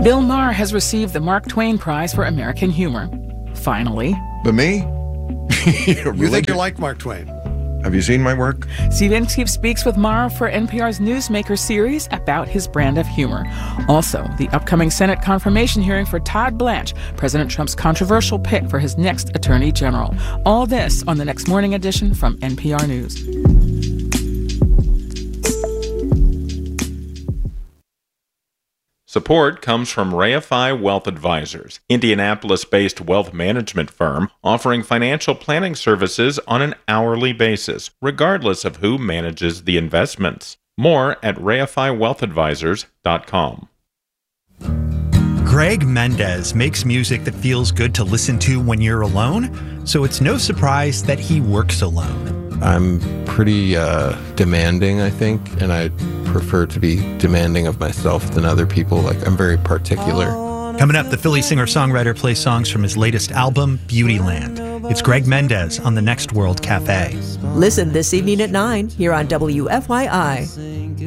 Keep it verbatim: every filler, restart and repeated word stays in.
Bill Maher has received the Mark Twain Prize for American Humor. Finally. But me? you, really? you think you like Mark Twain? Have you seen my work? Steve Inskeep speaks with Maher for N P R's Newsmaker series about his brand of humor. Also, the upcoming Senate confirmation hearing for Todd Blanche, President Trump's controversial pick for his next attorney general. All this on the next morning edition from N P R News. Support comes from Reify Wealth Advisors, Indianapolis-based wealth management firm offering financial planning services on an hourly basis, regardless of who manages the investments. More at reify wealth advisors dot com. Greg Mendez makes music that feels good to listen to when you're alone, so it's no surprise that he works alone. I'm pretty uh, demanding, I think, and I prefer to be demanding of myself than other people. Like, I'm very particular. Coming up, the Philly singer-songwriter plays songs from his latest album, Beautyland. It's Greg Mendez on the Next World Cafe. Listen this evening at nine here on W F Y I.